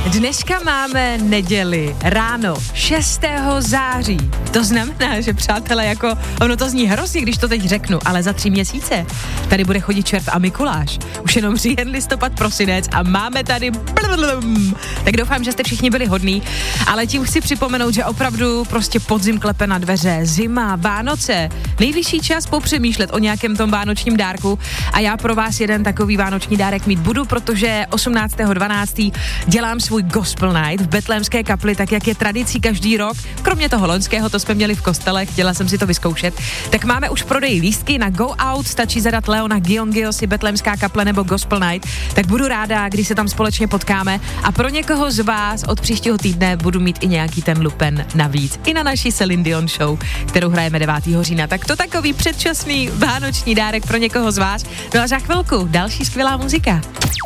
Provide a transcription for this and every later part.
Dneska máme neděli, ráno 6. září. To znamená, že přátelé, jako ono to zní hrozně, když to teď řeknu, ale za 3 měsíce tady bude chodit čert a Mikuláš. Už jenom říjen, listopad, prosinec a máme tady tak doufám, že jste všichni byli hodní, ale tím chci připomenout, že opravdu prostě podzim klepe na dveře, zima, Vánoce, nejvyšší čas popřemýšlet o nějakém tom vánočním dárku a já pro vás jeden takový vánoční dárek mít budu, protože 18.12. dělám svůj Gospel Night v Betlémské kapli, tak jak je tradicí každý rok, kromě toho loňského, to jsme měli v kostele, chtěla jsem si to vyzkoušet, tak máme už prodej lístky na Go Out, stačí zadat Leona Gyongyosi, Betlémská kaple nebo Gospel Night, tak budu ráda, když se tam společně potkáme a pro někoho z vás od příštího týdne budu mít i nějaký ten lupen navíc. I na naší Celine Dion show, kterou hrajeme 9. října. Tak to takový předčasný vánoční dárek pro někoho z vás. No a za chvilku další skvělá muzika.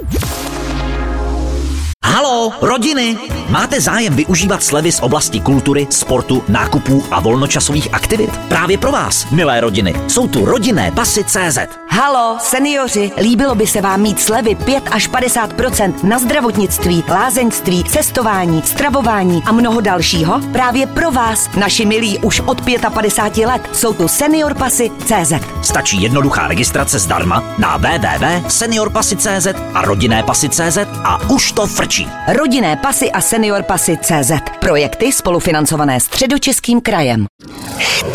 Haló, rodiny! Máte zájem využívat slevy z oblasti kultury, sportu, nákupů a volnočasových aktivit? Právě pro vás, milé rodiny, jsou tu rodinné pasy CZ. Haló, seniori, líbilo by se vám mít slevy 5 až 50% na zdravotnictví, lázeňství, cestování, stravování a mnoho dalšího? Právě pro vás, naši milí už od 55 let, jsou tu Senior pasy CZ. Stačí jednoduchá registrace zdarma na www.seniorpasy.cz a rodinné pasy.cz a už to frčí. Rodinné pasy a Senior pasy CZ. Projekty spolufinancované Středočeským krajem.